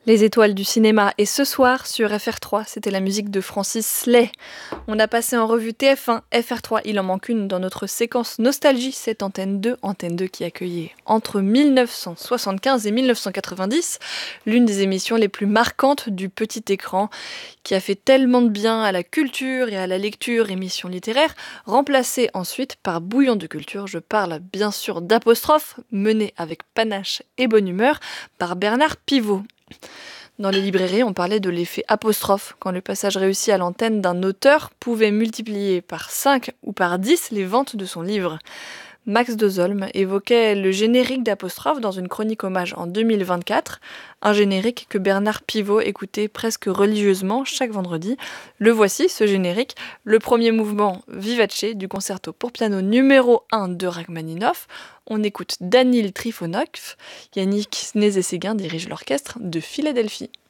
Les étoiles du cinéma et ce soir sur FR3, c'était la musique de Francis Slay. On a passé en revue TF1, FR3, il en manque une dans notre séquence Nostalgie, cette Antenne 2 qui accueillait entre 1975 et 1990 l'une des émissions les plus marquantes du petit écran, qui a fait tellement de bien à la culture et à la lecture, émission littéraire, remplacée ensuite par Bouillon de culture. Je parle bien sûr d'Apostrophe, menée avec panache et bonne humeur par Bernard Pivot. Dans les librairies, on parlait de l'effet apostrophe, quand le passage réussi à l'antenne d'un auteur pouvait multiplier par 5 ou par 10 les ventes de son livre. Max Dozolm évoquait le générique d'Apostrophe dans une chronique hommage en 2024, un générique que Bernard Pivot écoutait presque religieusement chaque vendredi. Le voici, ce générique, le premier mouvement Vivace du concerto pour piano numéro 1 de Rachmaninoff. On écoute Danil Trifonov, Yannick Nézet-Séguin dirige l'orchestre de Philadelphie.